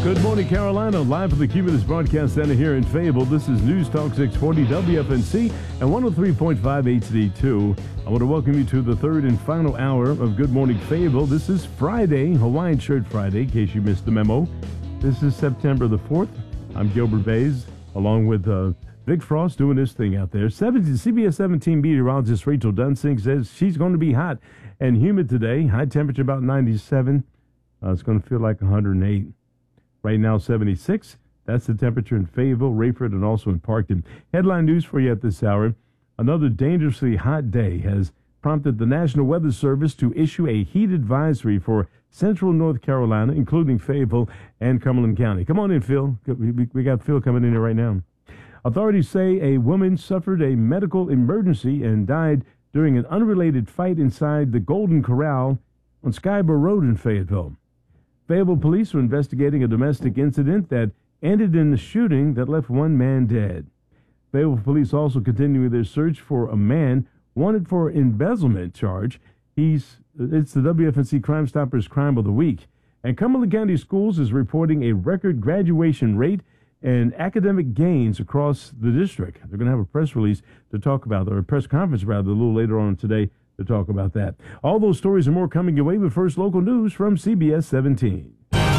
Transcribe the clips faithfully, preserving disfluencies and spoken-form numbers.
Good morning, Carolina. Live from the Cumulus Broadcast Center here in Fayetteville. This is News Talk six forty W F N C and one oh three point five H D two. I want to welcome you to the third and final hour of Good Morning Fayetteville. This is Friday, Hawaiian Shirt Friday, in case you missed the memo. This is September the fourth. I'm Gilbert Bays, along with uh, Vic Frost doing this thing out there. seventeen, C B S seventeen meteorologist Rachel Dunsing says she's going to be hot and humid today. High temperature about ninety-seven. Uh, it's going to feel like one hundred eight. Right now, seventy-six. That's the temperature in Fayetteville, Rayford, and also in Parkton. Headline news for you at this hour. Another dangerously hot day has prompted the National Weather Service to issue a heat advisory for central North Carolina, including Fayetteville and Cumberland County. Come on in, Phil. We got Phil coming in here right now. Authorities say a woman suffered a medical emergency and died during an unrelated fight inside the Golden Corral on Skyborough Road in Fayetteville. Fayetteville police are investigating a domestic incident that ended in a shooting that left one man dead. Fayetteville police also continue their search for a man wanted for embezzlement charge. He's it's the W F N C Crime Stoppers Crime of the Week. And Cumberland County Schools is reporting a record graduation rate and academic gains across the district. They're going to have a press release to talk about, or a press conference rather, a little later on today to talk about that. All those stories and more coming your way, but first, local news from C B S seventeen.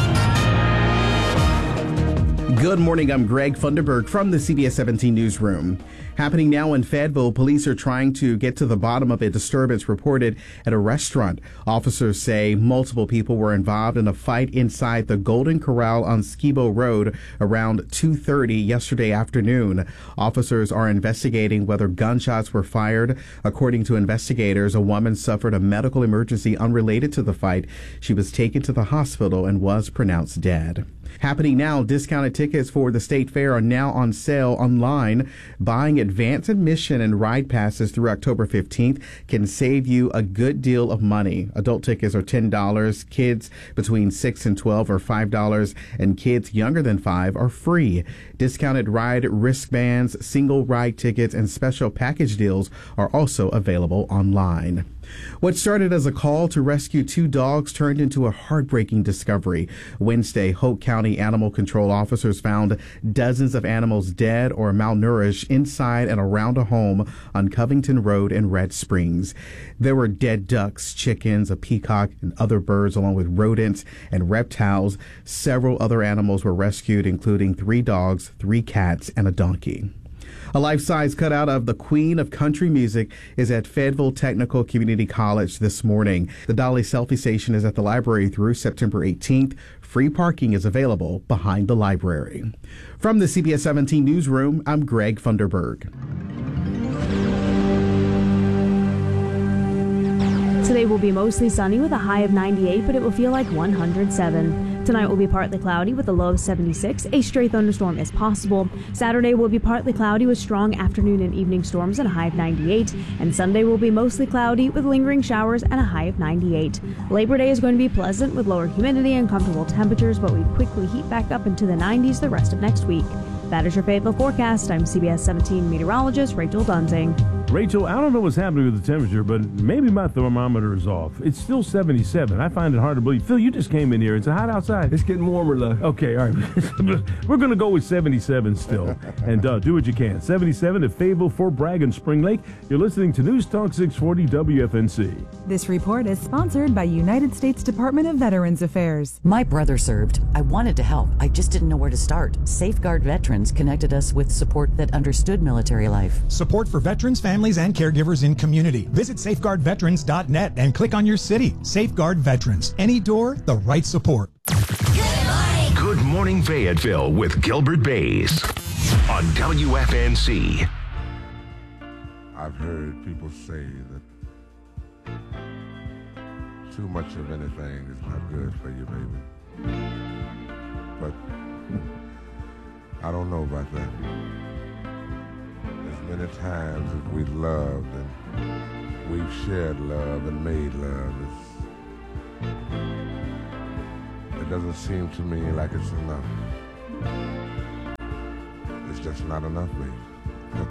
Good morning, I'm Greg Funderburg from the C B S seventeen newsroom. Happening now in Fayetteville, police are trying to get to the bottom of a disturbance reported at a restaurant. Officers say multiple people were involved in a fight inside the Golden Corral on Skibo Road around two thirty yesterday afternoon. Officers are investigating whether gunshots were fired. According to investigators, a woman suffered a medical emergency unrelated to the fight. She was taken to the hospital and was pronounced dead. Happening now, discounted tickets for the State Fair are now on sale online. Buying advance admission and ride passes through October fifteenth can save you a good deal of money. Adult tickets are ten dollars, kids between six and twelve are five dollars, and kids younger than five are free. Discounted ride wristbands, single ride tickets, and special package deals are also available online. What started as a call to rescue two dogs turned into a heartbreaking discovery. Wednesday, Hoke County Animal Control officers found dozens of animals dead or malnourished inside and around a home on Covington Road in Red Springs. There were dead ducks, chickens, a peacock, and other birds, along with rodents and reptiles. Several other animals were rescued, including three dogs, three cats, and a donkey. A life-size cutout of the Queen of Country Music is at Fayetteville Technical Community College this morning. The Dolly Selfie Station is at the library through September eighteenth. Free parking is available behind the library. From the C B S seventeen newsroom, I'm Greg Funderburg. Today will be mostly sunny with a high of ninety-eight, but it will feel like one hundred seven. Tonight will be partly cloudy with a low of seventy-six. A stray thunderstorm is possible. Saturday will be partly cloudy with strong afternoon and evening storms and a high of ninety-eight. And Sunday will be mostly cloudy with lingering showers and a high of ninety-eight. Labor Day is going to be pleasant with lower humidity and comfortable temperatures, but we quickly heat back up into the nineties the rest of next week. That is your Fayetteville forecast. I'm C B S seventeen meteorologist Rachel Dunsing. Rachel, I don't know what's happening with the temperature, but maybe my thermometer is off. It's still seventy-seven. I find it hard to believe. Phil, you just came in here. It's hot outside. It's getting warmer, though. Okay, all right. We're going to go with seventy-seven still. And uh, do what you can. seventy-seven at Fayetteville, Fort Bragg, and Spring Lake. You're listening to News Talk six forty W F N C. This report is sponsored by United States Department of Veterans Affairs. My brother served. I wanted to help. I just didn't know where to start. Safeguard Veterans connected us with support that understood military life. Support for veterans, families, and caregivers in community. Visit safeguard veterans dot net and click on your city. Safeguard Veterans. Any door, the right support. Good morning. Good morning, Fayetteville with Gilbert Bays on W F N C. I've heard people say that too much of anything is not good for you, baby. But I don't know about that. As many times as we've loved and we've shared love and made love, it's, it doesn't seem to me like it's enough. It's just not enough, baby.